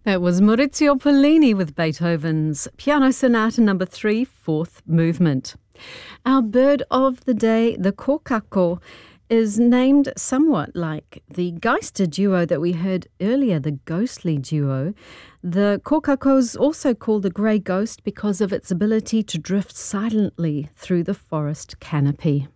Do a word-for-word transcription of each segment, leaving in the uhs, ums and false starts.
That was Maurizio Pollini with Beethoven's Piano Sonata number three, fourth movement. Our bird of the day, the kokako, is named somewhat like the Geister duo that we heard earlier, the ghostly duo. The kokako is also called a grey ghost because of its ability to drift silently through the forest canopy.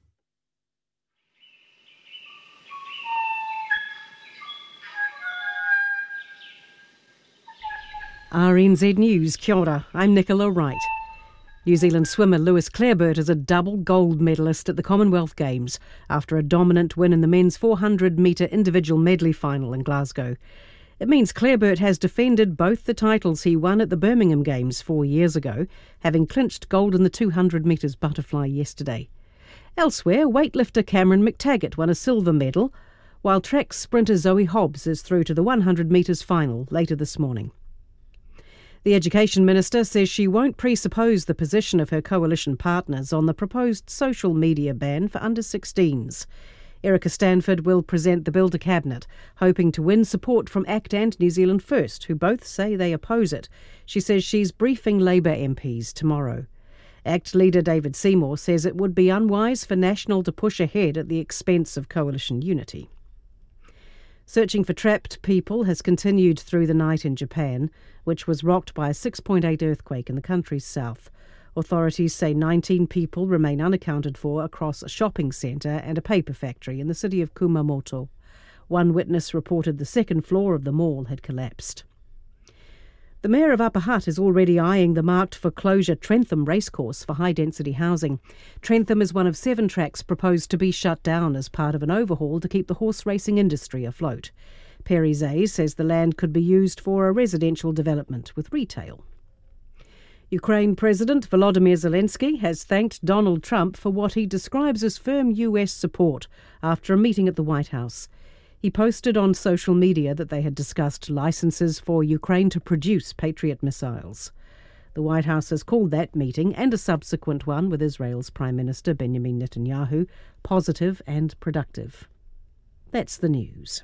R N Z News, kia ora, I'm Nicola Wright. New Zealand swimmer Lewis Clareburt is a double gold medalist at the Commonwealth Games after a dominant win in the men's four hundred metre individual medley final in Glasgow. It means Clareburt has defended both the titles he won at the Birmingham Games four years ago, having clinched gold in the two hundred metres butterfly yesterday. Elsewhere, weightlifter Cameron McTaggart won a silver medal, while track sprinter Zoe Hobbs is through to the one hundred metres final later this morning. The Education Minister says she won't presuppose the position of her coalition partners on the proposed social media ban for under sixteens. Erica Stanford will present the bill to Cabinet, hoping to win support from ACT and New Zealand First, who both say they oppose it. She says she's briefing Labour M Ps tomorrow. ACT leader David Seymour says it would be unwise for National to push ahead at the expense of coalition unity. Searching for trapped people has continued through the night in Japan, which was rocked by a six point eight earthquake in the country's south. Authorities say nineteen people remain unaccounted for across a shopping centre and a paper factory in the city of Kumamoto. One witness reported the second floor of the mall had collapsed. The Mayor of Upper Hutt is already eyeing the marked for closure Trentham racecourse for high-density housing. Trentham is one of seven tracks proposed to be shut down as part of an overhaul to keep the horse racing industry afloat. Perry Zay says the land could be used for a residential development with retail. Ukraine President Volodymyr Zelensky has thanked Donald Trump for what he describes as firm U S support after a meeting at the White House. He posted on social media that they had discussed licenses for Ukraine to produce Patriot missiles. The White House has called that meeting and a subsequent one with Israel's Prime Minister Benjamin Netanyahu positive and productive. That's the news.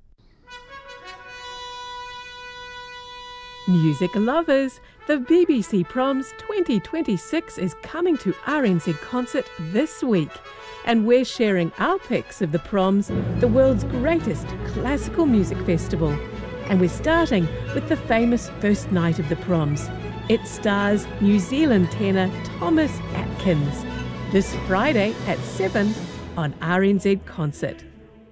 Music lovers, the B B C Proms twenty twenty-six is coming to R N Z Concert this week, and we're sharing our picks of the Proms, the world's greatest classical music festival. And we're starting with the famous first night of the Proms. It stars New Zealand tenor Thomas Atkins, this Friday at seven on R N Z Concert.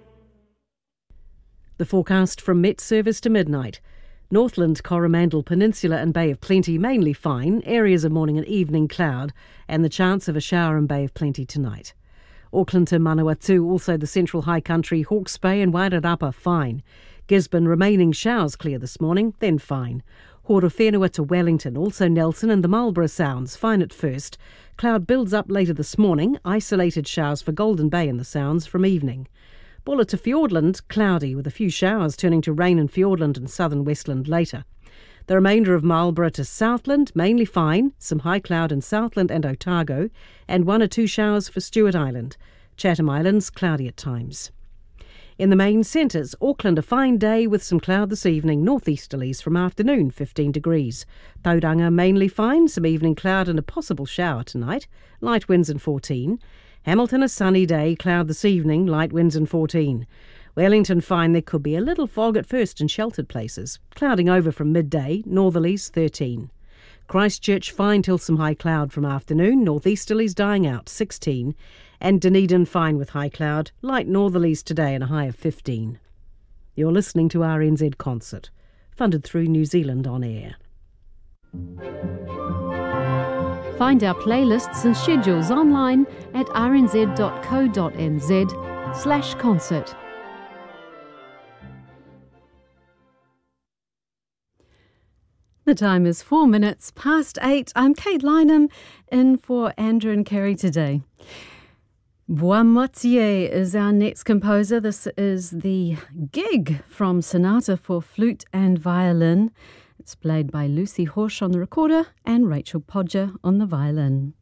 The forecast from Met Service to midnight. Northland, Coromandel Peninsula and Bay of Plenty mainly fine, areas of morning and evening cloud, and the chance of a shower in Bay of Plenty tonight. Auckland to Manawatu, also the central high country, Hawke's Bay and Wairarapa fine. Gisborne remaining showers clear this morning, then fine. Horowhenua to Wellington, also Nelson and the Marlborough Sounds, fine at first. Cloud builds up later this morning, isolated showers for Golden Bay and the Sounds from evening. Bulla to Fiordland, cloudy with a few showers turning to rain in Fiordland and southern Westland later. The remainder of Marlborough to Southland, mainly fine, some high cloud in Southland and Otago, and one or two showers for Stewart Island. Chatham Islands, cloudy at times. In the main centres, Auckland a fine day with some cloud this evening, northeasterlies from afternoon, fifteen degrees. Tauranga mainly fine, some evening cloud and a possible shower tonight, light winds and fourteen. Hamilton a sunny day, cloud this evening, light winds and fourteen. Wellington fine, there could be a little fog at first in sheltered places. Clouding over from midday, northerlies thirteen. Christchurch fine till some high cloud from afternoon, northeasterlies dying out sixteen. And Dunedin fine with high cloud, light northerlies today and a high of fifteen. You're listening to R N Z Concert, funded through New Zealand On Air. Find our playlists and schedules online at rnz.co.nz slash concert. The time is four minutes past eight. I'm Kate Lynham, in for Andrew and Kerry today. Bois Moitié is our next composer. This is the Gig from Sonata for Flute and Violin. It's played by Lucy Horsch on the recorder and Rachel Podger on the violin.